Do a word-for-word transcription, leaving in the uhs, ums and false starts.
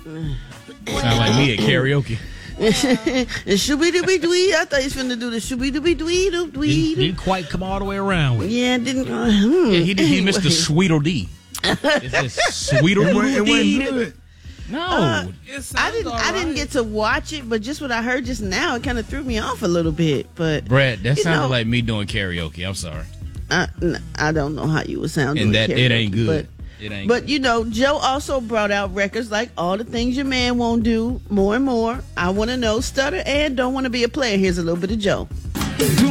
Sound like me at karaoke. Shooby-dooby-dwee. I thought he was finna do the shooby-dooby-dwee-doo-dwee. Didn't quite come all the way around with it. Yeah, didn't. Uh, hmm. Yeah, he did. He missed the Sweeter D. It's a Sweeter It wasn't, it D. wasn't good. No, Uh, It sounds I didn't. all I didn't right. get to watch it, but just what I heard just now, it kind of threw me off a little bit. But Brad, that you sounded know, like me doing karaoke. I'm sorry. I, n- I don't know how you would sound. And doing that it karaoke, ain't good. But, It ain't but good. you know, Joe also brought out records like All the Things Your Man Won't Do, More and More. I Want to Know, Stutter, and Don't Want to Be a Player. Here's a little bit of Joe.